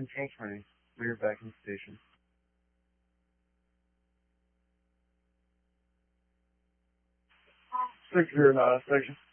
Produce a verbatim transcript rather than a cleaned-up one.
Control training. We are back in station. Six zero nine station.